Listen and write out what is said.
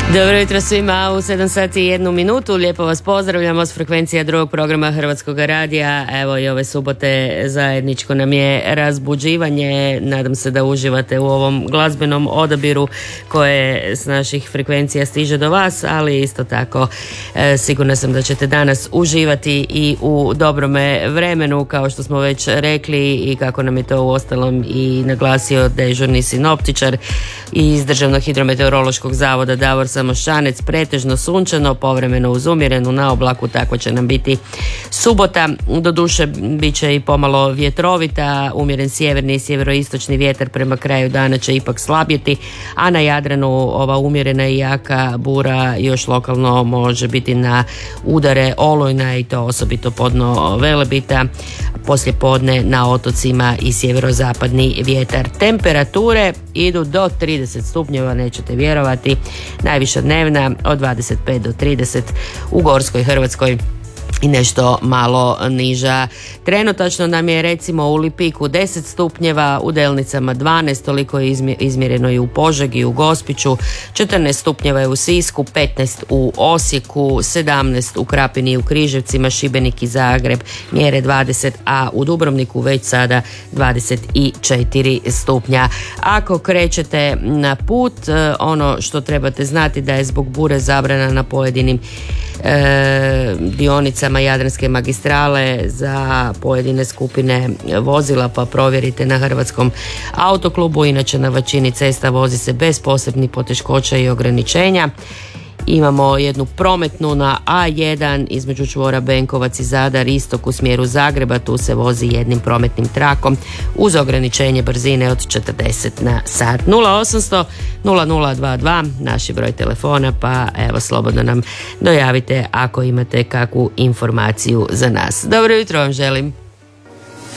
Dobro jutro svima u 7 sati i 1 minutu. Lijepo vas pozdravljamo s frekvencija drugog programa Hrvatskog radija. Evo i ove subote zajedničko nam je razbuđivanje. Nadam se da uživate u ovom glazbenom odabiru koje s naših frekvencija stiže do vas, ali isto tako sigurna sam da ćete danas uživati i u dobrome vremenu, kao što smo već rekli i kako nam je to uostalom i naglasio dežurni sinoptičar iz Državnog hidrometeorološkog zavoda Davor Samošanec. Pretežno sunčano, povremeno uz umjerenu na oblaku, tako će nam biti subota. Doduše bit će i pomalo vjetrovita, umjeren sjeverni i sjeveroistočni vjetar prema kraju dana će ipak slabjeti, a na Jadranu ova umjerena i jaka bura još lokalno može biti na udare olujna i to osobito podno Velebita, poslije podne na otocima i sjeverozapadni vjetar. Temperature idu do 30 stupnjeva, nećete vjerovati, najviša dnevna od 25 do 30 u Gorskoj Hrvatskoj i nešto malo niža. Trenutačno nam je recimo u Lipiku 10 stupnjeva, u Delnicama 12, toliko je izmjereno i u Požegi, u Gospiću, 14 stupnjeva je u Sisku, 15 u Osijeku, 17 u Krapini i u Križevcima, Šibenik i Zagreb mjere 20, a u Dubrovniku već sada 24 stupnja. Ako krećete na put, ono što trebate znati da je zbog bure zabrana na pojedinim dionicama Jadranske magistrale za pojedine skupine vozila, pa provjerite na Hrvatskom autoklubu. Inače na većini cesta vozi se bez posebnih poteškoća i ograničenja. Imamo jednu prometnu na A1 između čvora Benkovac i Zadar istok u smjeru Zagreba, tu se vozi jednim prometnim trakom uz ograničenje brzine od 40 na sat. 0800 0022 naš je broj telefona, pa evo slobodno nam dojavite ako imate kakvu informaciju za nas. Dobro jutro vam želim.